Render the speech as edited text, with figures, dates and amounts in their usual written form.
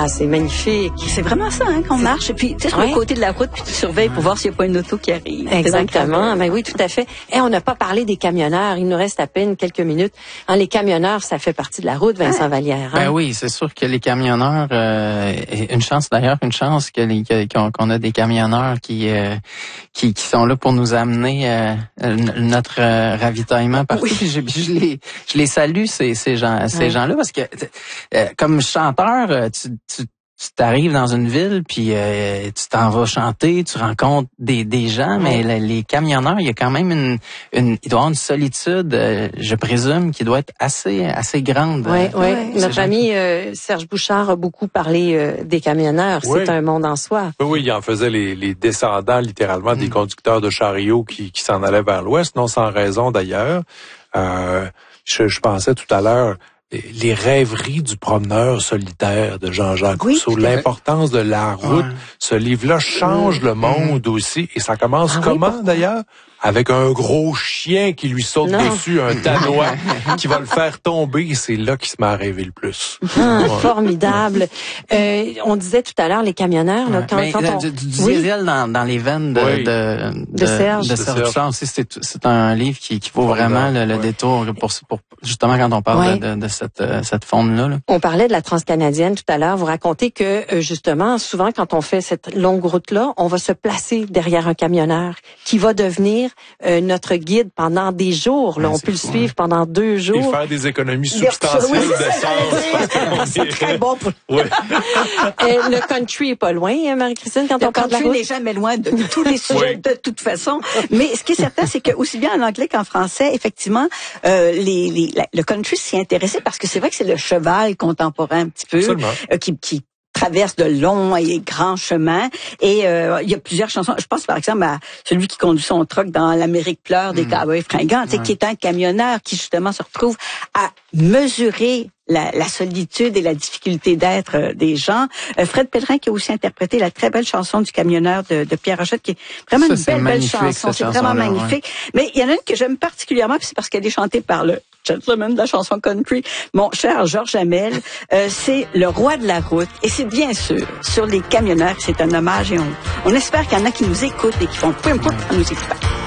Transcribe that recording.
Ah, c'est magnifique. C'est vraiment ça, hein, qu'on marche. Et puis, tu sais, sur le côté de la route, puis tu surveilles pour voir s'il n'y a pas une auto qui arrive. Exactement. Ben oui, tout à fait. Et on n'a pas parlé des camionneurs. Il nous reste à peine quelques minutes. Hein, les camionneurs, ça fait partie de la route, Vincent Vallière. Hein? Ben oui, c'est sûr que les camionneurs, une chance qu'on a des camionneurs qui sont là pour nous amener notre ravitaillement partout. Oui. Je les salue ces gens-là parce que comme chanteur, tu t'arrives dans une ville puis tu t'en vas chanter, tu rencontres des gens, mais les camionneurs, il y a quand même il doit y avoir une solitude, je présume, qui doit être assez grande. Oui. Notre ami Serge Bouchard a beaucoup parlé des camionneurs. Oui. C'est un monde en soi. Oui, il en faisait les descendants littéralement des conducteurs de chariots qui s'en allaient vers l'ouest, non sans raison d'ailleurs. Je pensais tout à l'heure les rêveries du promeneur solitaire de Jean-Jacques Rousseau, l'importance de la route. Ce livre-là change le monde aussi. Et ça commence d'ailleurs? Avec un gros chien qui lui saute dessus, un Danois qui va le faire tomber. Et c'est là qu'il se met à rêver le plus. Formidable. On disait tout à l'heure, les camionneurs, là, du diesel dans les veines de Serge. De Serge Bouchard aussi, c'est un livre qui vaut vraiment le détour pour justement quand on parle de cette faune-là. Là. On parlait de la transcanadienne tout à l'heure. Vous racontez que, justement, souvent, quand on fait cette longue route-là, on va se placer derrière un camionneur qui va devenir notre guide pendant des jours. Là, on peut le suivre pendant 2 jours. Et faire des économies substantielles d'essence. C'est très bon pour... Le country est pas loin, hein, Marie-Christine, quand on parle de la route. Le country n'est jamais loin de tous les sujets de toute façon. Mais ce qui est certain, c'est que aussi bien en anglais qu'en français, effectivement, le country s'y intéressait parce que c'est vrai que c'est le cheval contemporain un petit peu qui traverse de longs et grands chemins. Et il y a plusieurs chansons. Je pense par exemple à celui qui conduit son truck dans l'Amérique pleure des cowboys fringants, qui est un camionneur qui justement se retrouve à mesurer la solitude et la difficulté d'être des gens. Fred Pellerin qui a aussi interprété la très belle chanson du camionneur de Pierre Rochette, qui est vraiment une belle chanson. C'est vraiment magnifique. Mais il y en a une que j'aime particulièrement, puis c'est parce qu'elle est chantée par le gentleman de la chanson country, mon cher Georges Hamel. C'est le roi de la route. Et c'est bien sûr sur les camionneurs. C'est un hommage et on espère qu'il y en a qui nous écoutent et qui font peu importe en nous écoutant.